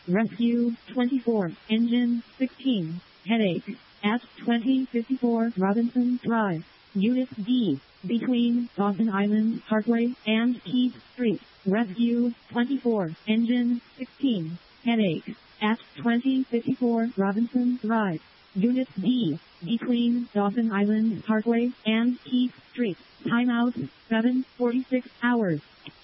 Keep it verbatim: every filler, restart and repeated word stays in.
Rescue twenty-four, Engine sixteen, headache, at twenty fifty-four Robinson Drive, Unit D, between Dawson Island Parkway and Keith Street. Rescue twenty-four, Engine sixteen, headache, at twenty fifty-four Robinson Drive, Unit D, between Dawson Island Parkway and Keith Street. Timeout seven forty-six hours.